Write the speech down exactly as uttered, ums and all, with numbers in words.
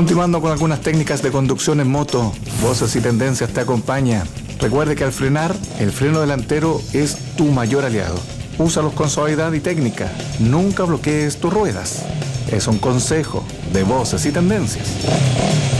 Continuando con algunas técnicas de conducción en moto, Voces y Tendencias te acompaña. Recuerde que al frenar, el freno delantero es tu mayor aliado. Úsalos con suavidad y técnica. Nunca bloquees tus ruedas. Es un consejo de Voces y Tendencias.